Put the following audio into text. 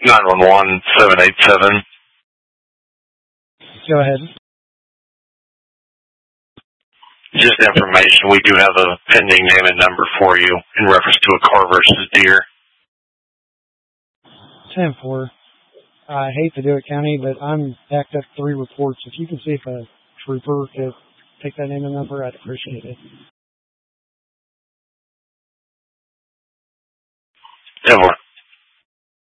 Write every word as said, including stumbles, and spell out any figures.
nine one one, seven eight seven. Go ahead. Just information. We do have a pending name and number for you in reference to a car versus deer. ten four. I hate to do it, County, but I'm backed up three reports. If you can see if a trooper could take that name and number, I'd appreciate it. ten four.